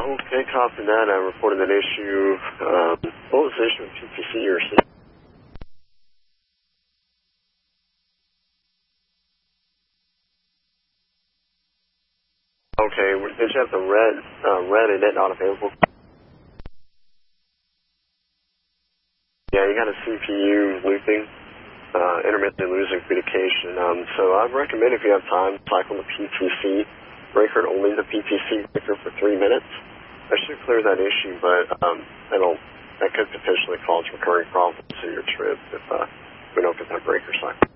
Okay, copy that. I reported that issue. What was the issue with PTC or C? Okay, did you have the red and it not available? Yeah, you got a CPU looping, intermittently losing communication. So I'd recommend if you have time, cycle the PTC breaker and only the PTC breaker for 3 minutes. That should clear that issue, but that could potentially cause recurring problems in your trip if we don't get that breaker cycle.